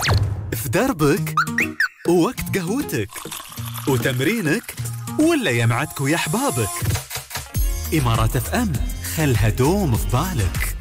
في دربك ووقت قهوتك وتمرينك ولا يا معدك ويا أحبابك. إمارات اف ام، خلها دوم في بالك.